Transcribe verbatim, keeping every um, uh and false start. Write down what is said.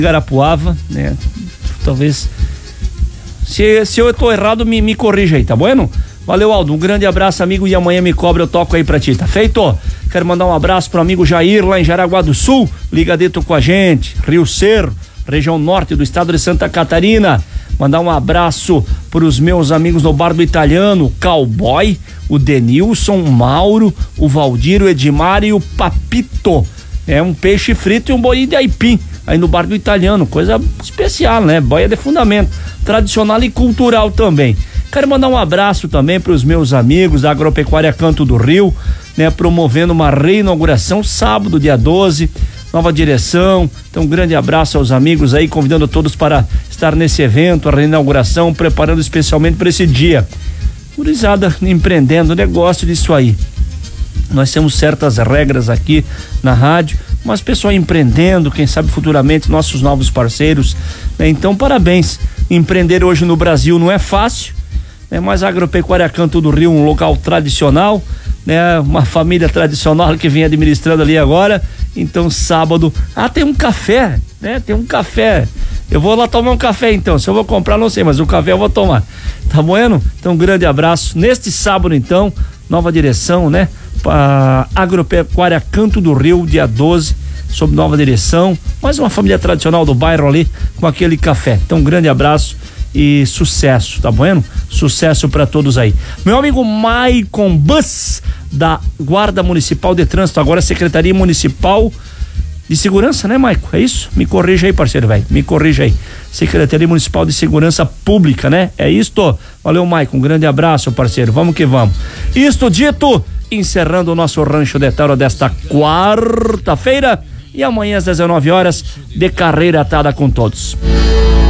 Garapuava, né? Talvez, se, se eu tô errado, me, me corrija aí, tá bueno? Valeu, Aldo, um grande abraço, amigo, e amanhã me cobra, eu toco aí pra ti, tá feito? Quero mandar um abraço pro amigo Jair, lá em Jaraguá do Sul, ligadito com a gente, Rio Cerro, região norte do estado de Santa Catarina. Mandar um abraço pros meus amigos no Bar do Italiano, o Cowboy, o Denilson, o Mauro, o Valdir, o Edmar e o Papito. É um peixe frito e um bolinho de aipim aí no Bar do Italiano, coisa especial, né? Boia de fundamento, tradicional e cultural também. Quero mandar um abraço também para os meus amigos da Agropecuária Canto do Rio, né? Promovendo uma reinauguração sábado, dia doze, nova direção. Então, um grande abraço aos amigos aí, convidando todos para estar nesse evento, a reinauguração, preparando especialmente para esse dia. Gurizada empreendendo, negócio disso aí. Nós temos certas regras aqui na rádio, mas pessoal empreendendo, quem sabe futuramente nossos novos parceiros, né? Então, parabéns. Empreender hoje no Brasil não é fácil, né? Mas a Agropecuária Canto do Rio, um local tradicional, né? Uma família tradicional que vem administrando ali agora. Então, sábado, ah, tem um café, né? Tem um café. Eu vou lá tomar um café então. Se eu vou comprar, não sei, mas o café eu vou tomar. Tá bueno? Então, um grande abraço. Neste sábado, então, nova direção, né? Para Agropecuária Canto do Rio, dia doze, sob nova direção. Mais uma família tradicional do bairro ali com aquele café. Então, um grande abraço e sucesso, tá bueno? Sucesso para todos aí. Meu amigo Maicon Bus, da Guarda Municipal de Trânsito, agora Secretaria Municipal de Segurança, né, Maico? É isso? Me corrija aí, parceiro, velho. Me corrija aí. Secretaria Municipal de Segurança Pública, né? É isto? Valeu, Maicon. Um grande abraço, parceiro. Vamos que vamos. Isto dito, encerrando o nosso Rancho de Tauro desta quarta-feira, e amanhã às dezenove horas, de carreira atada com todos.